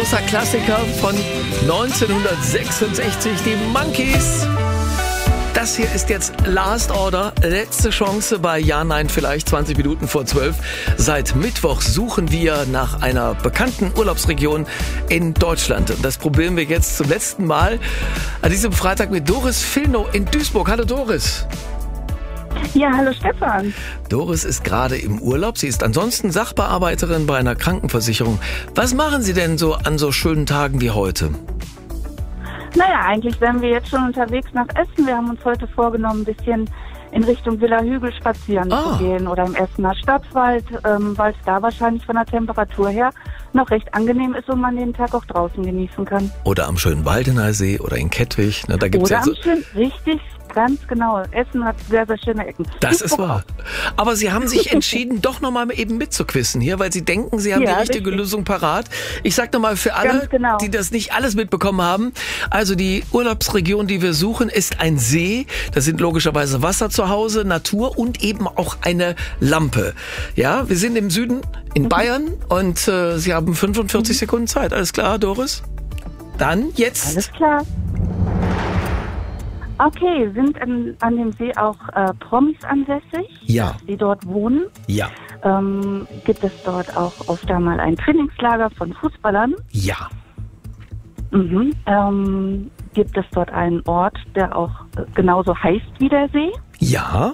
großer Klassiker von 1966, die Monkees. Das hier ist jetzt Last Order, letzte Chance bei Ja, Nein, vielleicht 20 Minuten vor 12. Seit Mittwoch suchen wir nach einer bekannten Urlaubsregion in Deutschland. Und das probieren wir jetzt zum letzten Mal an diesem Freitag mit Doris Villnow in Duisburg. Hallo Doris. Ja, hallo Stefan. Doris ist gerade im Urlaub. Sie ist ansonsten Sachbearbeiterin bei einer Krankenversicherung. Was machen Sie denn so an so schönen Tagen wie heute? Naja, eigentlich wären wir jetzt schon unterwegs nach Essen. Wir haben uns heute vorgenommen, ein bisschen in Richtung Villa Hügel spazieren zu gehen oder im Essener Stadtwald, weil es da wahrscheinlich von der Temperatur her noch recht angenehm ist und man den Tag auch draußen genießen kann. Oder am schönen Waldener See oder in Kettwig. Na, da gibt's oder ja so am schönen, richtig, ganz genau. Essen hat sehr, sehr schöne Ecken. Das ist wahr. Aber Sie haben sich entschieden, doch nochmal eben mitzuquissen hier, weil Sie denken, Sie haben die richtige Lösung parat. Ich sag nochmal für alle, die das nicht alles mitbekommen haben. Also die Urlaubsregion, die wir suchen, ist ein See. Da sind logischerweise Wasser zu Hause, Natur und eben auch eine Lampe. Ja, wir sind im Süden in Bayern und Sie haben 45 Sekunden Zeit. Alles klar, Doris? Dann jetzt. Alles klar. Okay, sind an dem See auch Promis ansässig? Ja. Die dort wohnen? Ja. Gibt es dort auch oft einmal ein Trainingslager von Fußballern? Ja. Gibt es dort einen Ort, der auch genauso heißt wie der See? Ja.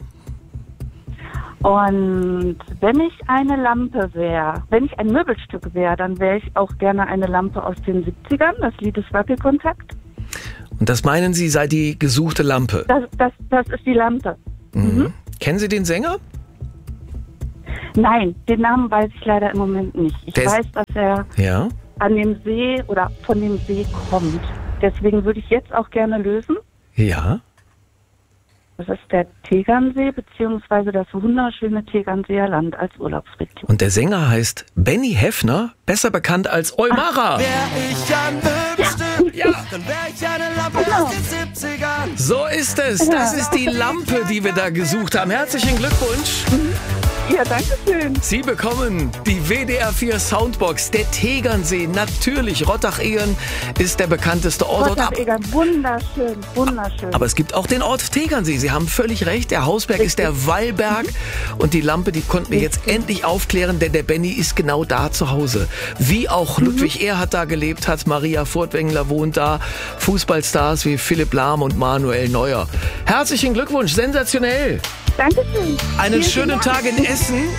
Und wenn ich eine Lampe wäre, wenn ich ein Möbelstück wäre, dann wäre ich auch gerne eine Lampe aus den 70ern. Das Lied ist Wackelkontakt. Und das meinen Sie, sei die gesuchte Lampe? Das ist die Lampe. Kennen Sie den Sänger? Nein, den Namen weiß ich leider im Moment nicht. Ich weiß, dass er an dem See oder von dem See kommt. Deswegen würde ich jetzt auch gerne lösen. Ja. Das ist der Tegernsee beziehungsweise das wunderschöne Tegernseer Land als Urlaubsregion. Und der Sänger heißt Benny Heffner, besser bekannt als Eumara. Wär ich ein Möbelstück, dann wär ich eine Lampe aus den 70ern. So ist es. Das ist die Lampe, die wir da gesucht haben. Herzlichen Glückwunsch. Ja, danke schön. Sie bekommen die WDR 4 Soundbox, der Tegernsee. Natürlich, Rottach-Egern ist der bekannteste Ort. Rottach-Egern, wunderschön, wunderschön. Aber es gibt auch den Ort Tegernsee. Sie haben völlig recht. Der Hausberg ist der Wallberg. Und die Lampe, die konnten wir jetzt endlich aufklären, denn der Benny ist genau da zu Hause. Wie auch Ludwig Erhard da gelebt hat. Maria Furtwängler wohnt da. Fußballstars wie Philipp Lahm und Manuel Neuer. Herzlichen Glückwunsch, sensationell. Dankeschön. Einen schönen Tag in Essen